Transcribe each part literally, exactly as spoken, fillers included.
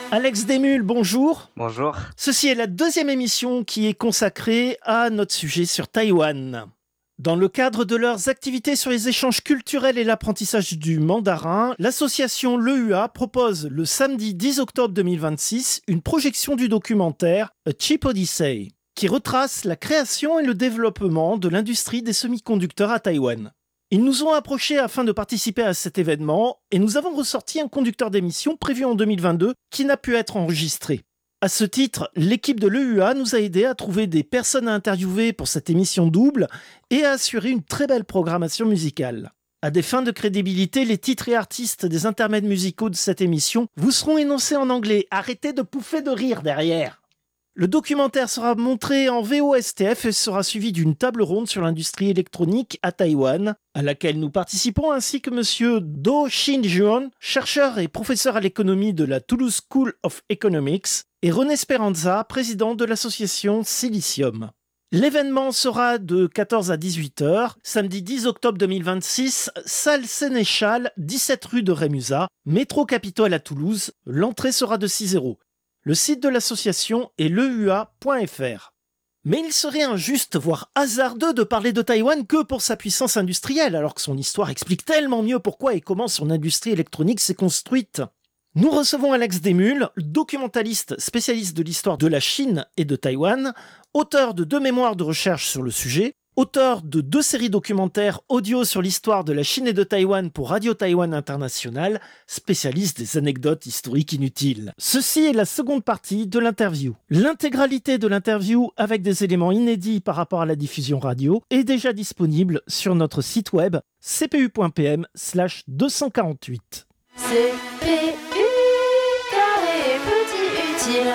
Alex Desmules, bonjour. Bonjour. Ceci est la deuxième émission qui est consacrée à notre sujet sur Taïwan. Dans le cadre de leurs activités sur les échanges culturels et l'apprentissage du mandarin, l'association l'E U A propose le samedi dix octobre deux mille vingt-six une projection du documentaire A Cheap Odyssey, qui retrace la création et le développement de l'industrie des semi-conducteurs à Taïwan. Ils nous ont approchés afin de participer à cet événement et nous avons ressorti un conducteur d'émission prévu en deux mille vingt-deux qui n'a pu être enregistré. À ce titre, l'équipe de l'E U A nous a aidés à trouver des personnes à interviewer pour cette émission double et à assurer une très belle programmation musicale. À des fins de crédibilité, les titres et artistes des intermèdes musicaux de cette émission vous seront énoncés en anglais. Arrêtez de pouffer de rire derrière. Le documentaire sera montré en V O S T F et sera suivi d'une table ronde sur l'industrie électronique à Taïwan, à laquelle nous participons ainsi que monsieur Do Shin-juan, chercheur et professeur à l'économie de la Toulouse School of Economics, et René Speranza, président de l'association Silicium. L'événement sera de quatorze à dix-huit heures, samedi dix octobre deux mille vingt-six, salle Sénéchal, dix-sept rue de Rémusat, métro Capitole à Toulouse. L'entrée sera de six euros. Le site de l'association est le u a point f r. Mais il serait injuste, voire hasardeux, de parler de Taïwan que pour sa puissance industrielle, alors que son histoire explique tellement mieux pourquoi et comment son industrie électronique s'est construite. Nous recevons Alex Desmules, documentaliste spécialiste de l'histoire de la Chine et de Taïwan, auteur de deux mémoires de recherche sur le sujet, auteur de deux séries documentaires audio sur l'histoire de la Chine et de Taïwan pour Radio Taïwan International, spécialiste des anecdotes historiques inutiles. Ceci est la seconde partie de l'interview. L'intégralité de l'interview, avec des éléments inédits par rapport à la diffusion radio, est déjà disponible sur notre site web c p u point p m slash deux cent quarante-huit. C P U, carré petit utile.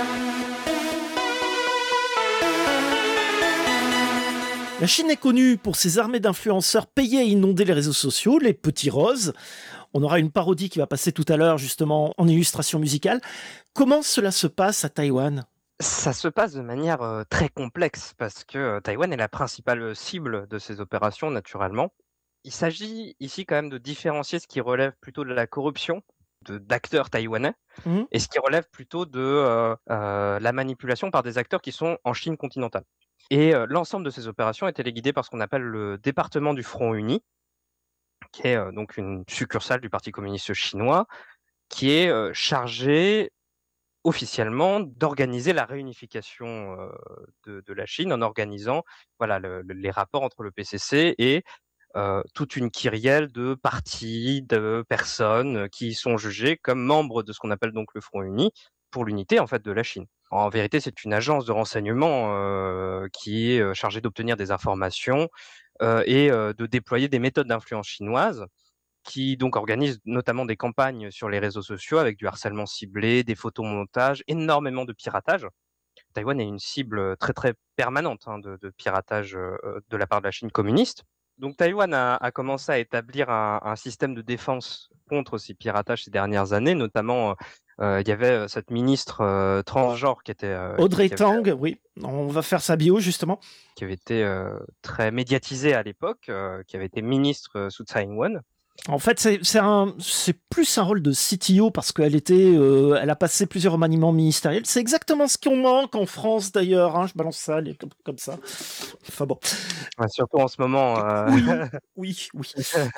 La Chine est connue pour ses armées d'influenceurs payés à inonder les réseaux sociaux, les petits roses. On aura une parodie qui va passer tout à l'heure, justement, en illustration musicale. Comment cela se passe à Taïwan ? Ça se passe de manière euh, très complexe parce que euh, Taïwan est la principale cible de ces opérations, naturellement. Il s'agit ici quand même de différencier ce qui relève plutôt de la corruption de, d'acteurs taïwanais Mmh. et ce qui relève plutôt de euh, euh, la manipulation par des acteurs qui sont en Chine continentale. Et euh, l'ensemble de ces opérations est guidé par ce qu'on appelle le département du Front Uni, qui est euh, donc une succursale du Parti communiste chinois, qui est euh, chargé officiellement d'organiser la réunification euh, de, de la Chine en organisant voilà, le- le- les rapports entre le P C C et euh, toute une kyrielle de partis, de personnes qui sont jugées comme membres de ce qu'on appelle donc le Front Uni pour l'unité en fait de la Chine. En vérité, c'est une agence de renseignement euh, qui est euh, chargée d'obtenir des informations euh, et euh, de déployer des méthodes d'influence chinoises qui donc organise notamment des campagnes sur les réseaux sociaux avec du harcèlement ciblé, des photomontages, énormément de piratage. Taïwan est une cible très très permanente hein, de, de piratage euh, de la part de la Chine communiste. Donc Taïwan a, a commencé à établir un, un système de défense contre ces piratages ces dernières années, notamment euh, il y avait euh, cette ministre euh, transgenre qui était euh, qui, Audrey qui avait, Tang, oui, on va faire sa bio, justement. qui avait été euh, très médiatisée à l'époque, euh, qui avait été ministre euh, sous Tsai Ing-wen. En fait, c'est, c'est, un, c'est plus un rôle de C T O parce qu'elle était, euh, elle a passé plusieurs remaniements ministériels. C'est exactement ce qu'on manque en France d'ailleurs. Hein, je balance ça les- comme, comme ça. Enfin bon. Ouais, surtout en ce moment. euh, Oui, oui, oui.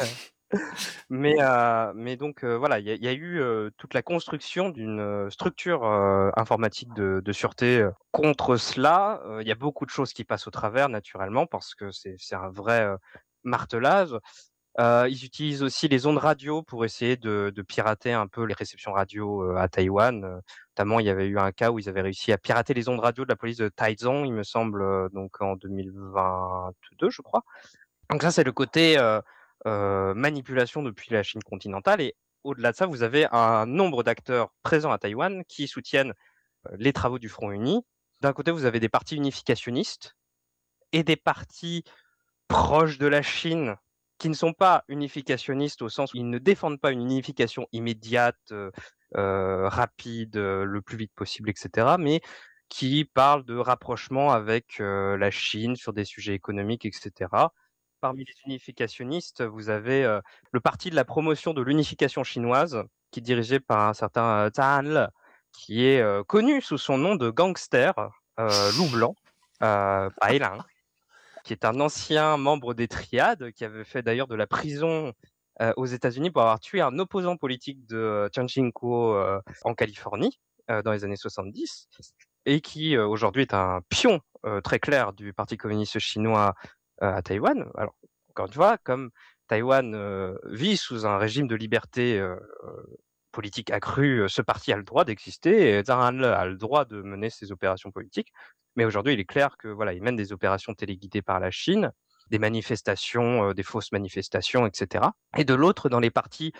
Mais, euh, mais donc euh, voilà, il y, a- il y a eu euh, toute la construction d'une euh, structure euh, informatique de, de sûreté euh, contre cela. Euh, Il y a beaucoup de choses qui passent au travers, naturellement, parce que c'est c'est un vrai euh, martelage. Euh, ils utilisent aussi les ondes radio pour essayer de, de pirater un peu les réceptions radio euh, à Taïwan. Euh, notamment, il y avait eu un cas où ils avaient réussi à pirater les ondes radio de la police de Taichung, il me semble, euh, donc en deux mille vingt-deux, je crois. Donc ça, c'est le côté euh, euh, manipulation depuis la Chine continentale. Et au-delà de ça, vous avez un nombre d'acteurs présents à Taïwan qui soutiennent euh, les travaux du Front Uni. D'un côté, vous avez des partis unificationnistes et des partis proches de la Chine qui ne sont pas unificationnistes au sens où ils ne défendent pas une unification immédiate, euh, euh, rapide, euh, le plus vite possible, et cetera, mais qui parlent de rapprochement avec euh, la Chine sur des sujets économiques, et cetera. Parmi les unificationnistes, vous avez euh, le parti de la promotion de l'unification chinoise, qui est dirigé par un certain euh, Zhang Le, qui est euh, connu sous son nom de gangster euh, loup blanc, euh, Bai Lang, qui est un ancien membre des Triades, qui avait fait d'ailleurs de la prison euh, aux États-Unis pour avoir tué un opposant politique de euh, Chianchiko euh, en Californie euh, dans les années soixante-dix, et qui euh, aujourd'hui est un pion euh, très clair du Parti communiste chinois euh, à Taïwan. Alors, encore une fois, comme Taïwan euh, vit sous un régime de liberté euh, politique accrue, ce parti a le droit d'exister et Zhang Hanle a le droit de mener ses opérations politiques. Mais aujourd'hui, il est clair que voilà, il mène des opérations téléguidées par la Chine, des manifestations, euh, des fausses manifestations, et cetera. Et de l'autre, dans les partis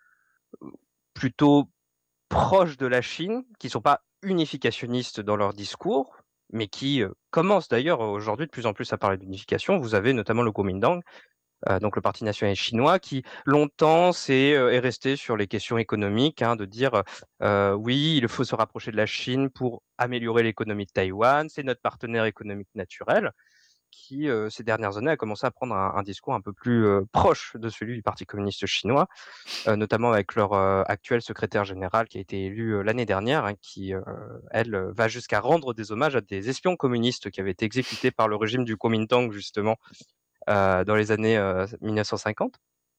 plutôt proches de la Chine, qui ne sont pas unificationnistes dans leur discours, mais qui euh, commencent d'ailleurs aujourd'hui de plus en plus à parler d'unification. Vous avez notamment le Kuomintang, euh, donc le Parti national chinois, qui longtemps c'est, euh, est resté sur les questions économiques, hein, de dire euh, oui, il faut se rapprocher de la Chine pour améliorer l'économie de Taïwan, c'est notre partenaire économique naturel, qui euh, ces dernières années a commencé à prendre un, un discours un peu plus euh, proche de celui du Parti communiste chinois, euh, notamment avec leur euh, actuel secrétaire général qui a été élu euh, l'année dernière, hein, qui, euh, elle, va jusqu'à rendre des hommages à des espions communistes qui avaient été exécutés par le régime du Kuomintang, justement, euh, dans les années euh, mille neuf cent cinquante.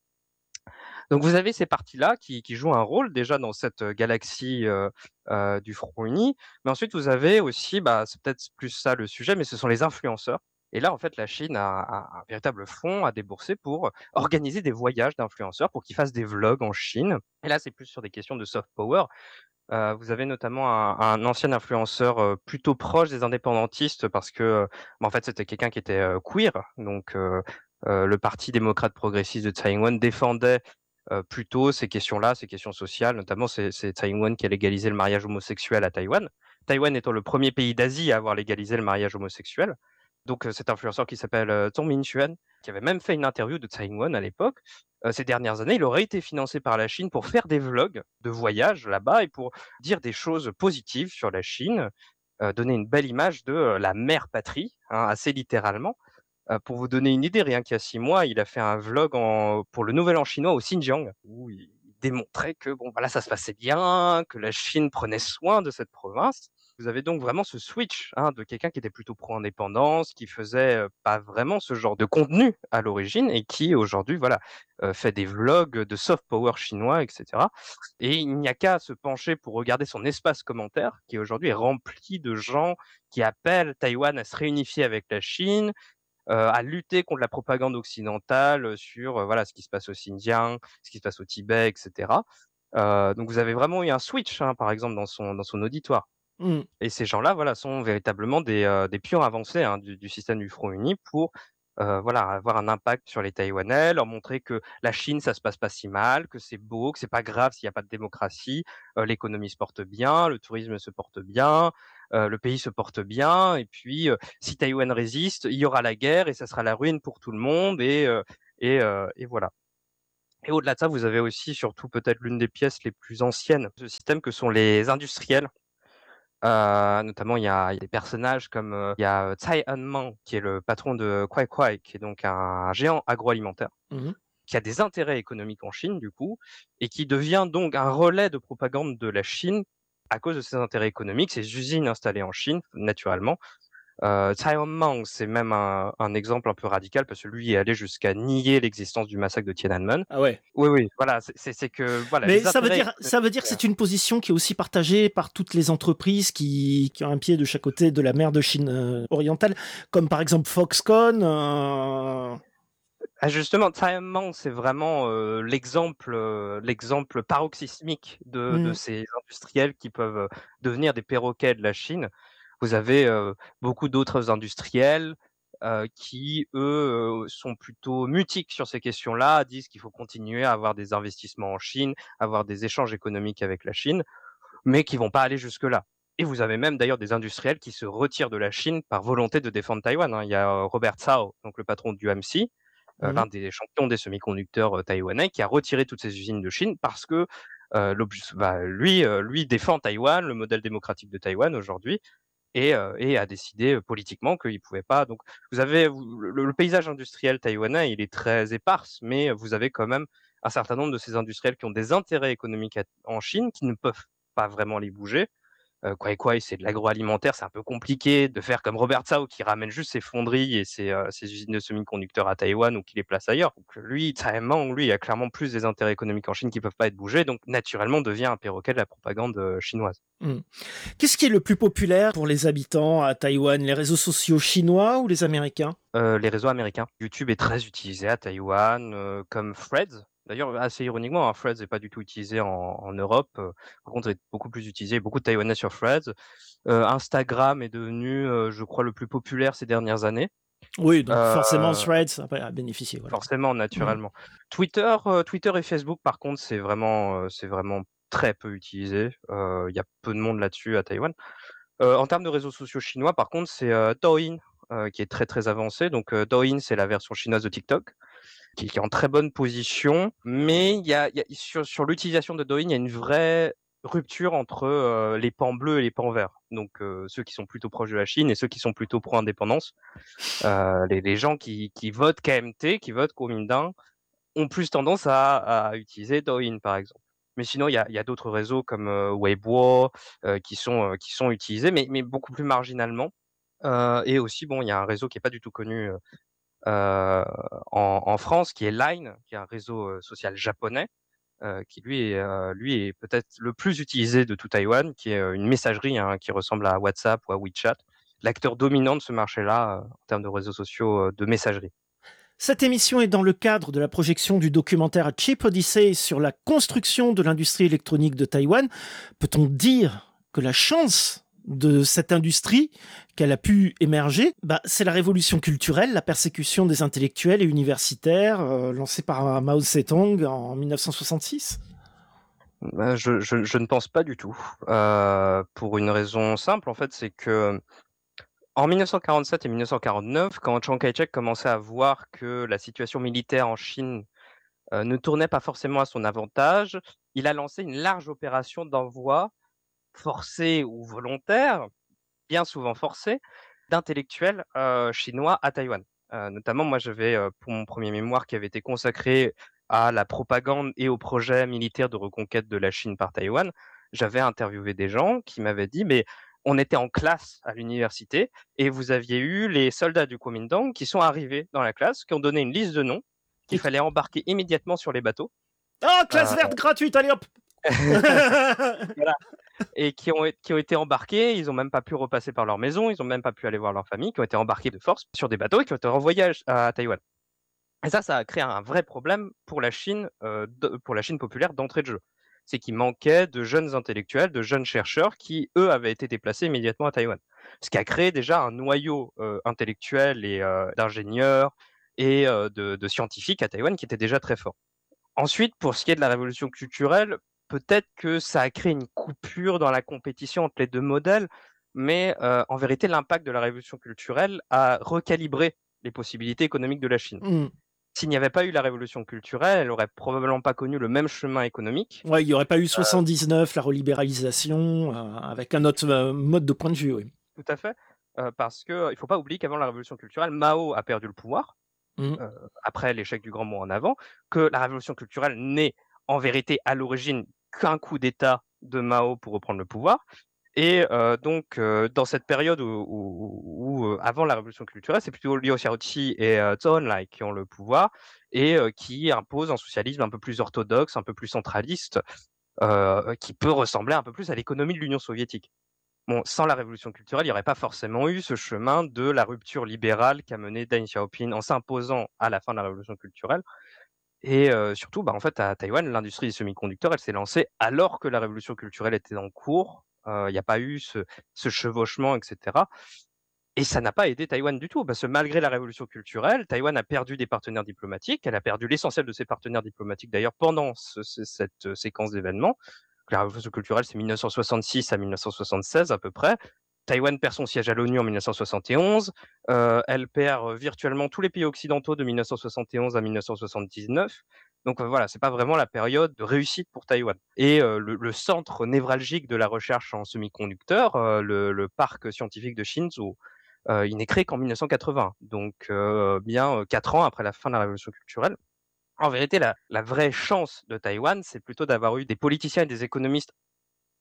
Donc vous avez ces partis-là qui, qui jouent un rôle déjà dans cette galaxie euh, euh, du Front Uni, mais ensuite vous avez aussi, bah, c'est peut-être plus ça le sujet, mais ce sont les influenceurs. Et là, en fait, la Chine a, a un véritable fonds à débourser pour organiser des voyages d'influenceurs, pour qu'ils fassent des vlogs en Chine. Et là, c'est plus sur des questions de soft power. Euh, vous avez notamment un, un ancien influenceur euh, plutôt proche des indépendantistes parce que, euh, bah, en fait, c'était quelqu'un qui était euh, queer. Donc, euh, euh, le Parti démocrate progressiste de Tsai Ing-wen défendait euh, plutôt ces questions-là, ces questions sociales. Notamment, c'est, c'est Tsai Ing-wen qui a légalisé le mariage homosexuel à Taïwan. Taïwan étant le premier pays d'Asie à avoir légalisé le mariage homosexuel. Donc, euh, cet influenceur qui s'appelle euh, Zhong Minxuan, qui avait même fait une interview de Tsai Ing-wen à l'époque, euh, ces dernières années, il aurait été financé par la Chine pour faire des vlogs de voyage là-bas et pour dire des choses positives sur la Chine, euh, donner une belle image de euh, la mère patrie, hein, assez littéralement. Euh, pour vous donner une idée, rien qu'il y a six mois, il a fait un vlog en, pour le Nouvel An chinois au Xinjiang, où il démontrait que bon, voilà, ça se passait bien, que la Chine prenait soin de cette province. Vous avez donc vraiment ce switch, hein, de quelqu'un qui était plutôt pro-indépendance, qui faisait euh, pas vraiment ce genre de contenu à l'origine et qui aujourd'hui, voilà, euh, fait des vlogs de soft power chinois, et cetera. Et il n'y a qu'à se pencher pour regarder son espace commentaire, qui aujourd'hui est rempli de gens qui appellent Taïwan à se réunifier avec la Chine, euh, à lutter contre la propagande occidentale sur euh, voilà ce qui se passe au Xinjiang, ce qui se passe au Tibet, et cetera. Euh, donc vous avez vraiment eu un switch, hein, par exemple dans son dans son auditoire. Mm. Et ces gens-là, voilà, sont véritablement des, euh, des pions avancés, hein, du, du système du Front Uni pour euh, voilà, avoir un impact sur les Taïwanais, leur montrer que la Chine, ça se passe pas si mal, que c'est beau, que c'est pas grave s'il n'y a pas de démocratie, euh, l'économie se porte bien, le tourisme se porte bien, euh, le pays se porte bien, et puis euh, si Taïwan résiste, il y aura la guerre et ça sera la ruine pour tout le monde, et, euh, et, euh, et voilà. Et au-delà de ça, vous avez aussi, surtout peut-être l'une des pièces les plus anciennes de ce système, que sont les industriels. Euh, notamment, il y a, il y a des personnages comme euh, il y a euh, Tsai Ing-man, qui est le patron de Kwai Kwai, qui est donc un géant agroalimentaire, Mhm. qui a des intérêts économiques en Chine, du coup, et qui devient donc un relais de propagande de la Chine à cause de ses intérêts économiques, ses usines installées en Chine, naturellement. Euh, Tsai Ing-man, c'est même un, un exemple un peu radical, parce que lui est allé jusqu'à nier l'existence du massacre de Tiananmen. Ah ouais. Oui, oui, voilà, c'est, c'est, c'est que voilà. Mais les ça veut intérêts dire, ça veut dire que c'est une position qui est aussi partagée par toutes les entreprises qui, qui ont un pied de chaque côté de la mer de Chine euh, orientale, comme par exemple Foxconn. Euh... Ah, justement, Tsai Ing-man, c'est vraiment euh, l'exemple, euh, l'exemple paroxysmique de, de Mm. ces industriels qui peuvent euh, devenir des perroquets de la Chine. Vous avez euh, beaucoup d'autres industriels euh, qui, eux, euh, sont plutôt mutiques sur ces questions-là, disent qu'il faut continuer à avoir des investissements en Chine, avoir des échanges économiques avec la Chine, mais qui vont pas aller jusque-là. Et vous avez même d'ailleurs des industriels qui se retirent de la Chine par volonté de défendre Taïwan, hein. Il y a euh, Robert Tsao, donc le patron du U M C, euh, Mhm. l'un des champions des semi-conducteurs euh, taïwanais, qui a retiré toutes ses usines de Chine parce que euh, bah, lui, euh, lui défend Taïwan, le modèle démocratique de Taïwan aujourd'hui, et, euh, et a décidé euh, politiquement qu'il pouvait pas. Donc, vous avez vous, le, le paysage industriel taïwanais, il est très éparse, mais vous avez quand même un certain nombre de ces industriels qui ont des intérêts économiques à- en Chine, qui ne peuvent pas vraiment les bouger, Heu, Kwai Kwai, c'est de l'agroalimentaire, c'est un peu compliqué de faire comme Robert Tsao qui ramène juste ses fonderies et ses, heu, ses usines de semi-conducteurs à Taïwan ou qui les place ailleurs. Donc lui, Tsai Ming, lui, il a clairement plus des intérêts économiques en Chine qui peuvent pas être bougés, donc naturellement devient un perroquet de la propagande, heu, chinoise. Mmh. Qu'est-ce qui est le plus populaire pour les habitants à Taïwan, les réseaux sociaux chinois ou les américains? Heu, les réseaux américains. YouTube est très utilisé à Taïwan, heu, comme Threads. D'ailleurs, assez ironiquement, hein, Threads est pas du tout utilisé en en Europe, heu, par contre, est beaucoup plus utilisé, beaucoup de Taïwanais sur Threads. Heu, Instagram est devenu, heu, je crois, le plus populaire ces dernières années. Oui, donc forcément Heu, Threads a a bénéficié, voilà. Forcément, Mmh. naturellement. Twitter, heu, Twitter et Facebook, par contre, c'est vraiment, heu, c'est vraiment très peu utilisé. Heu, il y a peu de monde là-dessus à Taïwan. Heu, en termes de réseaux sociaux chinois, par contre, c'est, heu, Douyin, heu, qui est très, très avancé. Donc, heu, Douyin, c'est la version chinoise de TikTok, qui qui est en très bonne position. Mais il y a il y a sur sur l'utilisation de Douyin, il y a une vraie rupture entre, heu, les pans bleus et les pans verts. Donc, heu, ceux qui sont plutôt proches de la Chine et ceux qui sont plutôt pro-indépendance. Heu, les les gens qui qui votent K M T, qui votent Kuomintang, ont plus tendance à à utiliser Douyin, par exemple. Mais sinon, il y a il y a d'autres réseaux comme, heu, Weibo, heu, qui sont, heu, qui sont utilisés, mais mais beaucoup plus marginalement. Heu et aussi, bon, il y a un réseau qui est pas du tout connu, heu heu, en en France, qui est Line, qui est un réseau, heu, social japonais, heu, qui lui est, heu, lui est peut-être le plus utilisé de tout Taïwan, qui est, heu, une messagerie, hein, qui ressemble à WhatsApp ou à WeChat. L'acteur dominant de ce marché-là, heu, en termes de réseaux sociaux, heu, de messagerie. Cette émission est dans le cadre de la projection du documentaire Chip Odyssey sur la construction de l'industrie électronique de Taïwan. Peut-on dire que la chance de cette industrie, qu'elle a pu émerger, bah, c'est la révolution culturelle, la persécution des intellectuels et universitaires euh, lancée par Mao Zedong en mille neuf cent soixante-six? Bah, je je je ne pense pas du tout, heu, pour une raison simple, en fait, c'est que en mille neuf cent quarante-sept et mille neuf cent quarante-neuf, quand Chiang Kai-shek commençait à voir que la situation militaire en Chine, heu, ne tournait pas forcément à son avantage, il a lancé une large opération d'envoi forcé ou volontaire, bien souvent forcé, d'intellectuels, heu, chinois à Taïwan. Heu, notamment, moi, j'avais, heu, pour mon premier mémoire qui avait été consacré à la propagande et au projet militaire de reconquête de la Chine par Taïwan, j'avais interviewé des gens qui m'avaient dit: «Mais on était en classe à l'université et vous aviez eu les soldats du Kuomintang qui sont arrivés dans la classe, qui ont donné une liste de noms qu'il Et fallait embarquer immédiatement sur les bateaux». oh, classe Heu verte gratuite, allez hop. Voilà. Et qui ont qui ont été embarqués, ils ont même pas pu repasser par leur maison, ils ont même pas pu aller voir leur famille, qui ont été embarqués de force sur des bateaux et qui ont été renvoyés à ch à Taïwan. Et ça, ça a créé un vrai problème pour la Chine, heu, de pour la Chine populaire d'entrée de jeu. C'est qu'il manquait de jeunes intellectuels, de jeunes chercheurs qui, eux, avaient été déplacés immédiatement à Taïwan. Ce qui a créé déjà un noyau, heu, intellectuel et heu, d'ingénieurs et heu, de de scientifiques à Taïwan qui était déjà très fort. Ensuite, pour ce qui est de la révolution culturelle, peut-être que ça a créé une coupure dans la compétition entre les deux modèles, mais heu, en vérité, l'impact de la révolution culturelle a recalibré les possibilités économiques de la Chine. Hmm. S'il n'y avait pas eu la révolution culturelle, elle aurait probablement pas connu le même chemin économique. Ouais, il n'y aurait pas eu soixante-dix-neuf, la relibéralisation, euh, avec un autre euh, mode de point de vue, oui. Tout à fait, heu, parce que il faut pas oublier qu'avant la révolution culturelle, Mao a perdu le pouvoir, Hmm. heu, après l'échec du Grand Mot en avant, que la révolution culturelle n'est en vérité à l'origine qu'un coup d'État de Mao pour reprendre le pouvoir. Et heu, donc heu, dans cette période où où où, heu, avant la révolution culturelle, c'est plutôt Liu Xiaoqi et heu, Zhou Enlai qui ont le pouvoir et heu, qui imposent un socialisme un peu plus orthodoxe, un peu plus centraliste, heu, qui peut ressembler un peu plus à l'économie de l'Union soviétique. Bon, sans la révolution culturelle, il y aurait pas forcément eu ce chemin de la rupture libérale qu'a mené Deng Xiaoping en s'imposant à la fin de la révolution culturelle et heu, surtout, bah, en fait, à Taïwan, l'industrie des semi-conducteurs, elle s'est lancée alors que la révolution culturelle était en cours. Heu, il y a pas eu ce ce chevauchement et cetera et ça n'a pas aidé Taïwan du tout parce que malgré la révolution culturelle, Taïwan a perdu des partenaires diplomatiques. Elle a perdu l'essentiel de ses partenaires diplomatiques d'ailleurs pendant ce ce cette, heu, séquence d'événements. La révolution culturelle, c'est mille neuf cent soixante-six à mille neuf cent soixante-seize à peu près. Taïwan perd son siège à l'ONU en mille neuf cent soixante et onze. Heu, elle perd, heu, virtuellement tous les pays occidentaux de mille neuf cent soixante et onze à mille neuf cent soixante-dix-neuf. Donc, heu, voilà, c'est pas vraiment la période de réussite pour Taïwan et heu, le le centre névralgique de la recherche en semi-conducteurs, heu, le le parc scientifique de Hsinchu, heu, il n'est créé qu'en mille neuf cent quatre-vingts, donc heu, bien, heu, quatre ans après la fin de la révolution culturelle. En vérité, la la vraie chance de Taïwan, c'est plutôt d'avoir eu des politiciens et des économistes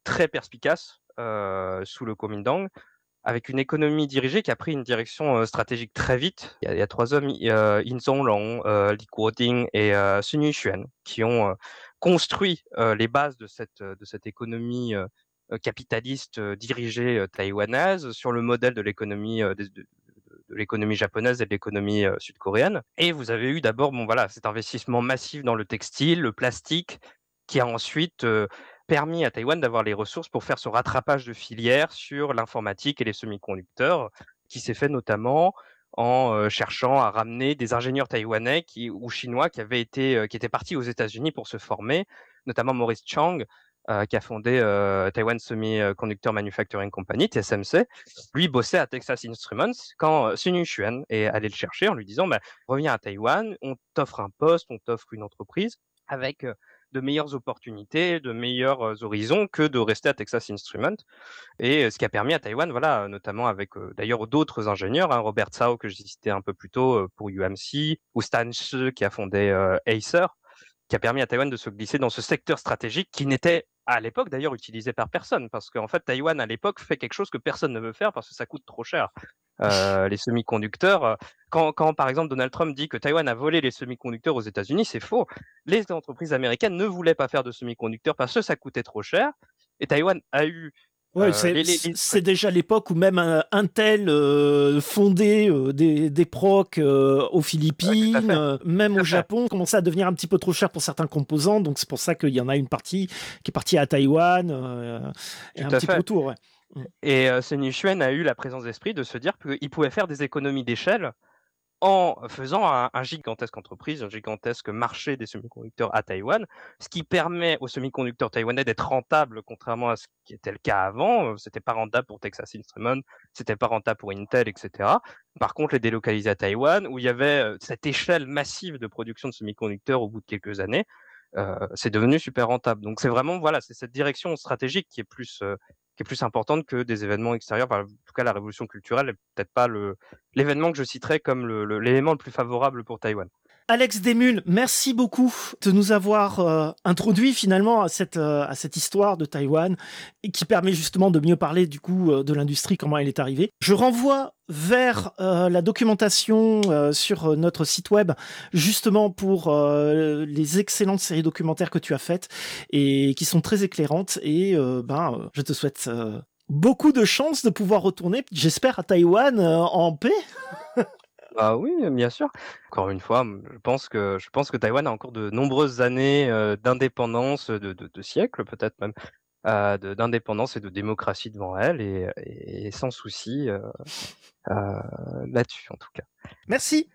très perspicace euh, sous le Kuomintang, avec une économie dirigée qui a pris une direction euh, stratégique très vite. Il y a, il y a trois hommes, euh, Yin Zonglong, euh, Li Guoding et euh, Sun Yixuan, qui ont euh, construit euh, les bases de cette, de cette économie euh, capitaliste euh, dirigée euh, taïwanaise sur le modèle de l'économie euh, de, de, de l'économie japonaise et de l'économie euh, sud-coréenne. Et vous avez eu d'abord bon, voilà, cet investissement massif dans le textile, le plastique, qui a ensuite euh, permis à Taïwan d'avoir les ressources pour faire ce rattrapage de filières sur l'informatique et les semi-conducteurs, qui s'est fait notamment en euh, cherchant à ramener des ingénieurs taïwanais qui, ou chinois qui avaient été, euh, qui étaient partis aux États-Unis pour se former, notamment Maurice Chang, euh, qui a fondé euh, Taiwan Semiconductor Manufacturing Company, T S M C. Lui bossait à Texas Instruments quand euh, Sun Yixuan est allé le chercher en lui disant bah, reviens à Taïwan, on t'offre un poste, on t'offre une entreprise avec euh, de meilleures opportunités, de meilleurs euh, horizons que de rester à Texas Instruments. Et euh, ce qui a permis à Taïwan, voilà, notamment avec euh, d'ailleurs d'autres ingénieurs, hein, Robert Tsao que j'ai cité un peu plus tôt euh, pour U M C, ou Stan Shi qui a fondé euh, Acer, qui a permis à Taïwan de se glisser dans ce secteur stratégique qui n'était à l'époque d'ailleurs utilisé par personne, parce qu'en fait Taïwan à l'époque fait quelque chose que personne ne veut faire parce que ça coûte trop cher. Euh, les semi-conducteurs, quand, quand par exemple Donald Trump dit que Taïwan a volé les semi-conducteurs aux États-Unis, c'est faux. Les entreprises américaines ne voulaient pas faire de semi-conducteurs parce que ça coûtait trop cher, et Taïwan a eu Ouais, euh, c'est, les, les, les... c'est déjà l'époque où même un Intel euh, fondait euh, des, des procs euh, aux Philippines, Ouais, euh, même au Japon, commençait à devenir un petit peu trop cher pour certains composants, donc c'est pour ça qu'il y en a une partie qui est partie à Taïwan euh, et Tout un à petit fait. peu autour. Ouais. Et euh, Sun Yixuan a eu la présence d'esprit de se dire qu'il pouvait faire des économies d'échelle en faisant un, un gigantesque entreprise, un gigantesque marché des semi-conducteurs à Taïwan, ce qui permet aux semi-conducteurs taïwanais d'être rentables, contrairement à ce qui était le cas avant. C'était pas rentable pour Texas Instruments, c'était pas rentable pour Intel, et cetera. Par contre, les délocaliser à Taïwan, où il y avait cette échelle massive de production de semi-conducteurs au bout de quelques années, euh, c'est devenu super rentable. Donc c'est vraiment voilà, c'est cette direction stratégique qui est plus euh, qui est plus importante que des événements extérieurs. Enfin, en tout cas, la révolution culturelle n'est peut-être pas le, l'événement que je citerais comme le, le, l'élément le plus favorable pour Taïwan. Alex Desmules, merci beaucoup de nous avoir euh, introduit finalement à cette, euh, à cette histoire de Taïwan et qui permet justement de mieux parler du coup euh, de l'industrie, comment elle est arrivée. Je renvoie vers euh, la documentation euh, sur notre site web justement pour euh, les excellentes séries documentaires que tu as faites et qui sont très éclairantes et euh, ben, euh, je te souhaite euh, beaucoup de chance de pouvoir retourner, j'espère, à Taïwan euh, en paix. Ah oui, bien sûr. Encore une fois, je pense que je pense que Taïwan a encore de nombreuses années euh, d'indépendance, de, de, de siècles peut-être même, euh, de, d'indépendance et de démocratie devant elle, et, et, et sans souci euh, euh, là-dessus en tout cas. Merci.